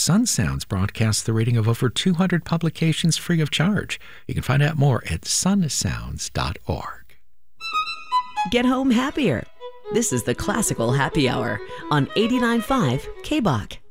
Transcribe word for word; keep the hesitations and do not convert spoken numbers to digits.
Sun Sounds broadcasts the reading of over two hundred publications free of charge. You can find out more at sun sounds dot org. Get home happier. This is the Classical Happy Hour on eighty-nine point five K B O C.